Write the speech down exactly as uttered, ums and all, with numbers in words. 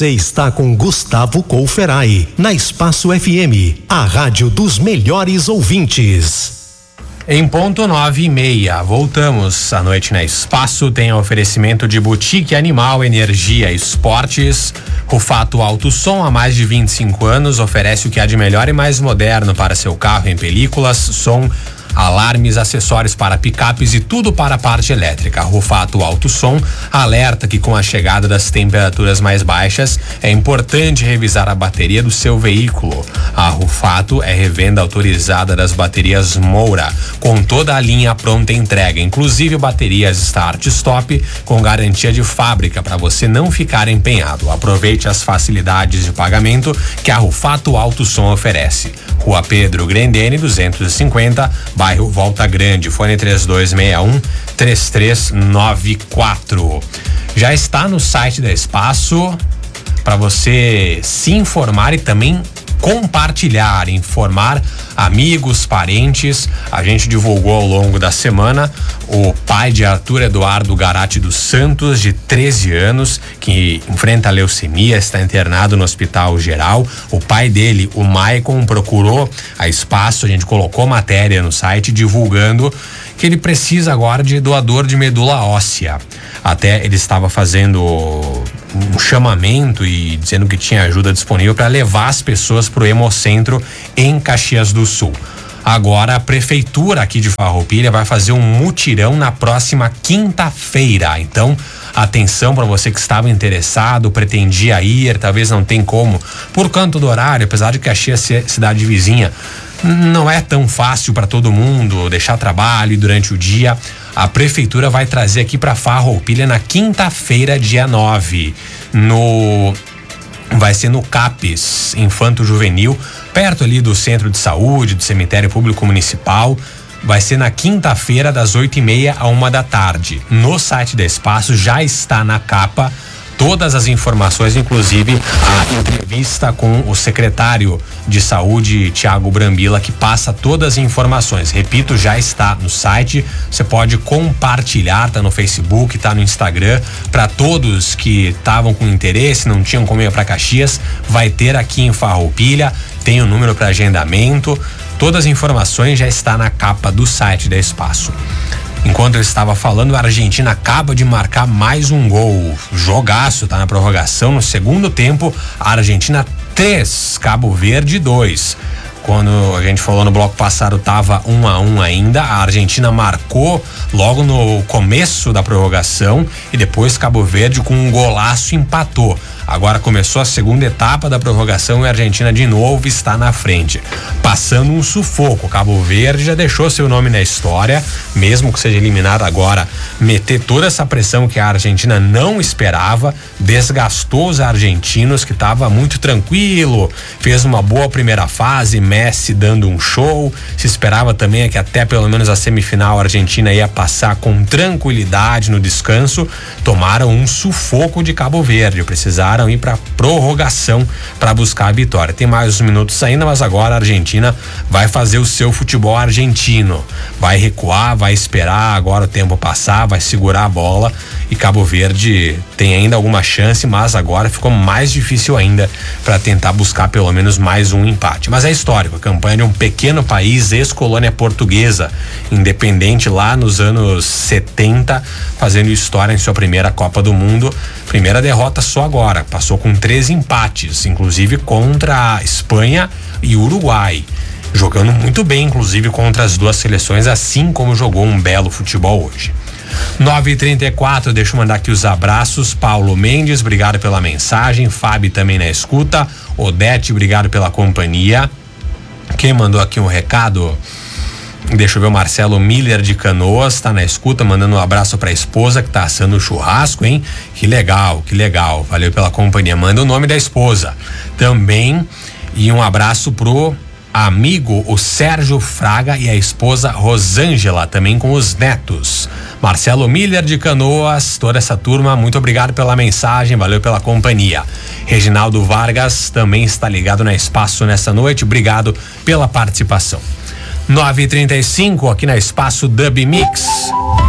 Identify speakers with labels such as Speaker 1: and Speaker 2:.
Speaker 1: Você está com Gustavo Couferai, na Espaço F M, a rádio dos melhores ouvintes.
Speaker 2: Em ponto nove e meia, voltamos à noite na Espaço. Tem oferecimento de Boutique Animal, Energia, Esportes. Rufato Alto Som, há mais de vinte e cinco anos, oferece o que há de melhor e mais moderno para seu carro em películas, som, alarmes, acessórios para picapes e tudo para a parte elétrica. Rufato Alto Som alerta que com a chegada das temperaturas mais baixas é importante revisar a bateria do seu veículo. A Rufato é revenda autorizada das baterias Moura, com toda a linha pronta entrega, inclusive baterias start-stop com garantia de fábrica para você não ficar empenhado. Aproveite as facilidades de pagamento que a Rufato Alto Som oferece. Rua Pedro Grendene duzentos e cinquenta, bairro Volta Grande, fone três dois seis um, três três nove quatro. Já está no site da Espaço para você se informar e também compartilhar, informar amigos, parentes. A gente divulgou ao longo da semana o pai de Arthur Eduardo Garati dos Santos, de treze anos, que enfrenta leucemia, está internado no Hospital Geral. O pai dele, o Maicon, procurou a Espaço, a gente colocou matéria no site divulgando que ele precisa agora de doador de medula óssea. Até ele estava fazendo um chamamento e dizendo que tinha ajuda disponível para levar as pessoas para o Hemocentro em Caxias do Sul. Agora a prefeitura aqui de Farroupilha vai fazer um mutirão na próxima quinta-feira. Então, atenção para você que estava interessado, pretendia ir, talvez não tem como por conta do horário, apesar de Caxias ser cidade vizinha, não é tão fácil para todo mundo deixar trabalho durante o dia. A prefeitura vai trazer aqui para Farroupilha na quinta-feira, dia nove, no vai ser no CAPES Infanto Juvenil, perto ali do Centro de Saúde, do Cemitério Público Municipal. Vai ser na quinta-feira, das oito e meia a uma da tarde. No site da Espaço já está na capa todas as informações, inclusive a entrevista com o secretário de Saúde, Tiago Brambila, que passa todas as informações. Repito, já está no site, você pode compartilhar, tá no Facebook, tá no Instagram, para todos que estavam com interesse, não tinham como ir para Caxias, vai ter aqui em Farroupilha, tem o número para agendamento, todas as informações já está na capa do site da Espaço. Enquanto eu estava falando, a Argentina acaba de marcar mais um gol. Jogaço, tá na prorrogação. No segundo tempo, a Argentina três, Cabo Verde dois. Quando a gente falou no bloco passado, tava um a um ainda. A Argentina marcou logo no começo da prorrogação e depois Cabo Verde com um golaço empatou. Agora começou a segunda etapa da prorrogação e a Argentina de novo está na frente, passando um sufoco. Cabo Verde já deixou seu nome na história, mesmo que seja eliminado agora, meter toda essa pressão que a Argentina não esperava, desgastou os argentinos, que estava muito tranquilo, fez uma boa primeira fase, Messi dando um show, se esperava também que até pelo menos a semifinal a Argentina ia passar com tranquilidade no descanso. Tomaram um sufoco de Cabo Verde, precisaram ir para prorrogação para buscar a vitória. Tem mais uns minutos ainda, mas agora a Argentina vai fazer o seu futebol argentino, vai recuar, vai esperar agora o tempo passar, vai segurar a bola, e Cabo Verde tem ainda alguma chance, mas agora ficou mais difícil ainda para tentar buscar pelo menos mais um empate. Mas é histórico, a campanha de um pequeno país, ex-colônia portuguesa, independente lá nos anos setenta, fazendo história em sua primeira Copa do Mundo. Primeira derrota só agora, passou com três empates, inclusive contra a Espanha e o Uruguai, jogando muito bem, inclusive contra as duas seleções, assim como jogou um belo futebol hoje. nove e trinta e quatro, deixa eu mandar aqui os abraços. Paulo Mendes, obrigado pela mensagem. Fábio também na escuta. Odete, obrigado pela companhia. Quem mandou aqui um recado? Deixa eu ver, o Marcelo Miller de Canoas tá na escuta, mandando um abraço pra esposa que tá assando churrasco, hein? Que legal, que legal. Valeu pela companhia. Manda o nome da esposa também, e um abraço pro amigo o Sérgio Fraga e a esposa Rosângela, também com os netos. Marcelo Miller de Canoas, toda essa turma, muito obrigado pela mensagem, valeu pela companhia. Reginaldo Vargas também está ligado na Espaço nessa noite, obrigado pela participação. nove e trinta e cinco aqui na Espaço Dub Mix.